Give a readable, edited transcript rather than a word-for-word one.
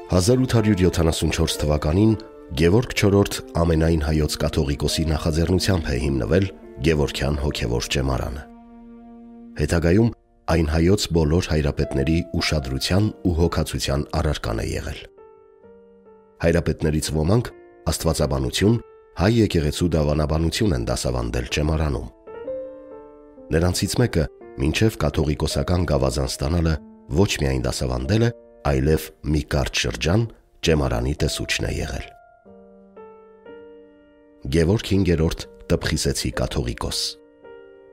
1874 թվականին Գևորգ IV ամենայն հայոց կաթողիկոսի նախաձեռնությամբ է հիմնվել Գևորգյան հոգևոր ճեմարանը։ Հետագայում այն հայոց բոլոր հայրապետների ուշադրության ու հոգացության առարկան է եղել։ Հայրապետներից ոմանք աստվածաբանություն, հայ եկեղեցու դավանաբանություն են դասավանդել ճեմարանում։ Նրանցից մեկը մինչև կաթողիկոսական գավազան ստանալը ոչ միայն դասավանդել է, այլև մի կարճ շրջան ճեմարանի տեսուչն է եղել։ Գևորգ V Տպխիսեցի կաթողիկոս։